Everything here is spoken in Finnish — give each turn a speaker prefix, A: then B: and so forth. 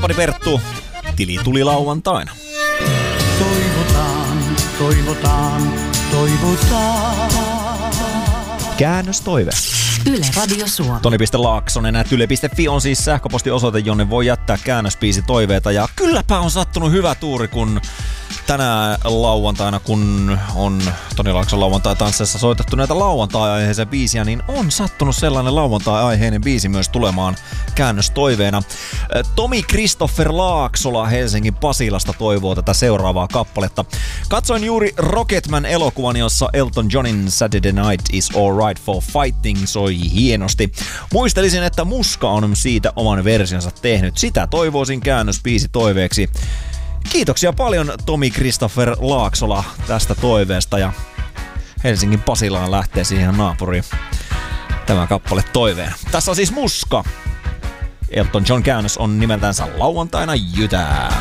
A: Tapani Perttu, tili tuli lauantaina.
B: Toivotaan.
A: Käännöstoive.
C: Yle Radio Suomi.
A: Toni.Laaksonen@yle.fi on siis sähköpostiosoite, jonne voi jättää käännösbiisi toiveita. Ja kylläpä on sattunut hyvä tuuri, kun tänään lauantaina, kun on Toni Laakson lauantai-tansseissa soitettu näitä lauantai-aiheisia biisiä, niin on sattunut sellainen lauantai-aiheinen biisi myös tulemaan käännöstoiveena. Tomi Kristoffer Laaksola Helsingin Pasilasta toivoo tätä seuraavaa kappaletta. Katsoin juuri Rocketman-elokuvan, jossa Elton Johnin Saturday Night is Alright for Fighting soi hienosti. Muistelisin, että Muska on siitä oman versionsa tehnyt. Sitä toivoisin käännösbiisi toiveeksi. Kiitoksia paljon Tomi Kristoffer Laaksola tästä toiveesta ja Helsingin Pasilaan lähtee siihen naapuriin tämä kappale toiveen. Tässä on siis Muska. Elton John käännös on nimeltänsä Lauantaina jytää.